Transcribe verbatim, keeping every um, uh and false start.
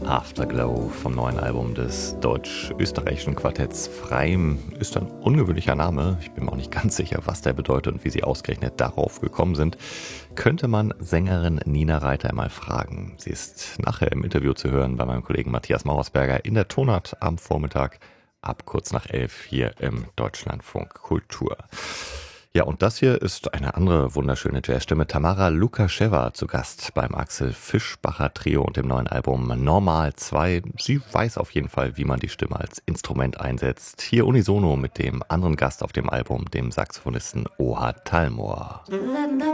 Afterglow vom neuen Album des deutsch-österreichischen Quartetts Freim ist ein ungewöhnlicher Name. Ich bin mir auch nicht ganz sicher, was der bedeutet und wie sie ausgerechnet darauf gekommen sind. Könnte man Sängerin Nina Reiter mal fragen. Sie ist nachher im Interview zu hören bei meinem Kollegen Matthias Mauersberger in der Tonart am Vormittag ab kurz nach elf hier im Deutschlandfunk Kultur. Ja, und das hier ist eine andere wunderschöne Jazzstimme. Tamara Lukascheva zu Gast beim Axel Fischbacher Trio und dem neuen Album Normal zwei. Sie weiß auf jeden Fall, wie man die Stimme als Instrument einsetzt. Hier unisono mit dem anderen Gast auf dem Album, dem Saxophonisten Ohad Talmor.